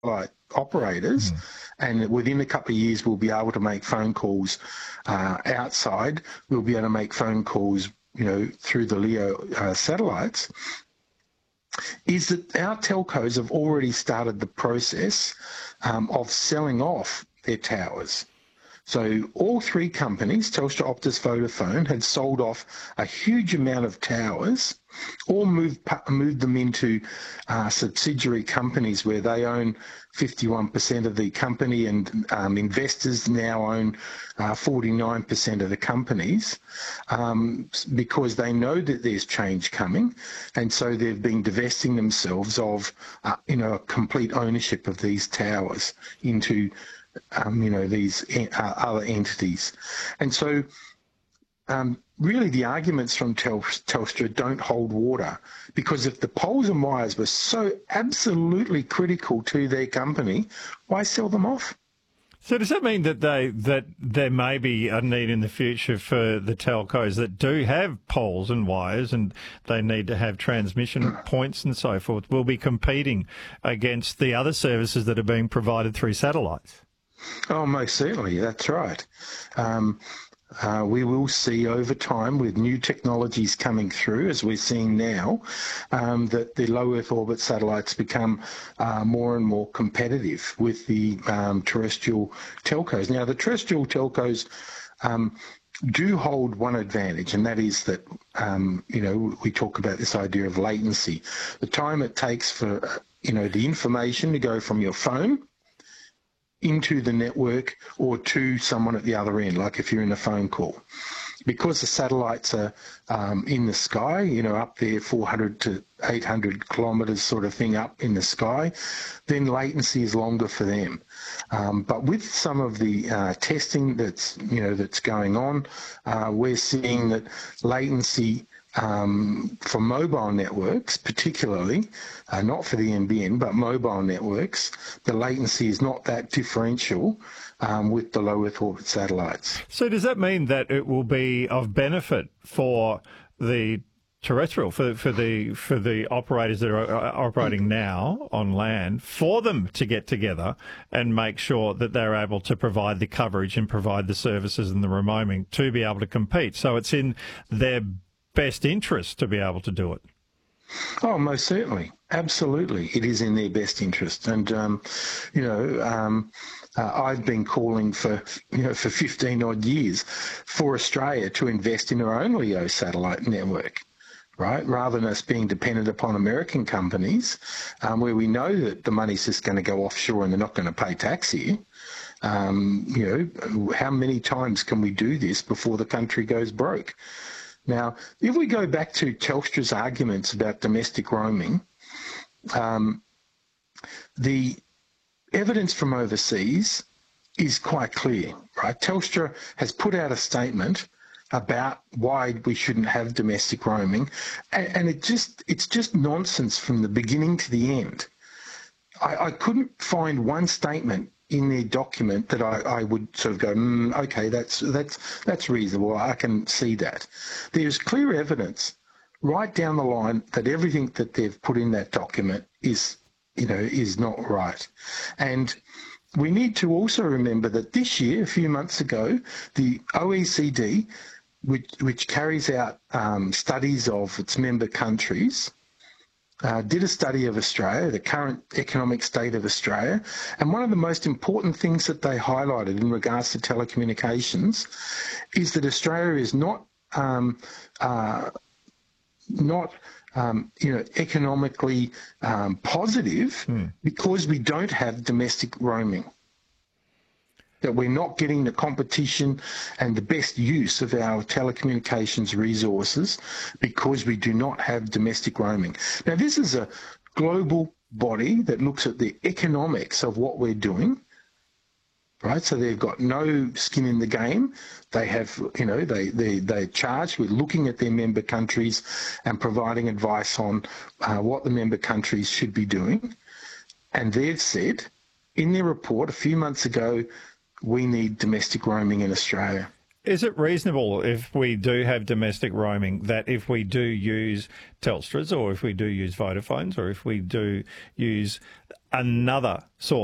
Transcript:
operators, and within a couple of years we'll be able to make phone calls outside. We'll be able to make phone calls, through the LEO satellites. Is that our telcos have already started the process of selling off their towers. So all three companies, Telstra, Optus, Vodafone, had sold off a huge amount of towers, or moved them into subsidiary companies where they own 51% of the company, and investors now own 49% of the companies, because they know that there's change coming, and so they've been divesting themselves of a complete ownership of these towers into these other entities. And so really the arguments from Telstra don't hold water, because if the poles and wires were so absolutely critical to their company, why sell them off? So does that mean that there may be a need in the future for the telcos that do have poles and wires, and they need to have transmission points and so forth, will be competing against the other services that are being provided through satellites? Oh, most certainly. That's right. We will see over time, with new technologies coming through, as we're seeing now, that the low Earth orbit satellites become more and more competitive with the terrestrial telcos. Now, the terrestrial telcos do hold one advantage, and that is that, we talk about this idea of latency. The time it takes for, the information to go from your phone into the network or to someone at the other end, like if you're in a phone call. Because the satellites are in the sky, up there 400 to 800 kilometres sort of thing up in the sky, then latency is longer for them. But with some of the testing that's going on, we're seeing that latency for mobile networks, particularly, not for the NBN, but mobile networks, the latency is not that differential with the low Earth orbit satellites. So does that mean that it will be of benefit for the terrestrial, for the operators that are operating now on land, for them to get together and make sure that they're able to provide the coverage and provide the services and the roaming to be able to compete? So it's in their best interest to be able to do it. Oh, most certainly. Absolutely. It is in their best interest. And, I've been calling for 15 odd years for Australia to invest in our own LEO satellite network, right? Rather than us being dependent upon American companies, where we know that the money's just going to go offshore and they're not going to pay tax here. How many times can we do this before the country goes broke? Now, if we go back to Telstra's arguments about domestic roaming, the evidence from overseas is quite clear, right? Telstra has put out a statement about why we shouldn't have domestic roaming, and it's just nonsense from the beginning to the end. I couldn't find one statement in their document that I would sort of go, okay, that's reasonable. I can see that. There's clear evidence right down the line that everything that they've put in that document is not right. And we need to also remember that this year, a few months ago, the OECD, which carries out studies of its member countries, did a study of Australia, the current economic state of Australia, and one of the most important things that they highlighted in regards to telecommunications is that Australia is not economically positive because we don't have domestic roaming. That we're not getting the competition and the best use of our telecommunications resources because we do not have domestic roaming. Now, this is a global body that looks at the economics of what we're doing, right? So they've got no skin in the game. They have, they're charged with looking at their member countries and providing advice on what the member countries should be doing. And they've said in their report a few months ago, we need domestic roaming in Australia. Is it reasonable if we do have domestic roaming that if we do use Telstra's or if we do use Vodafone's or if we do use another source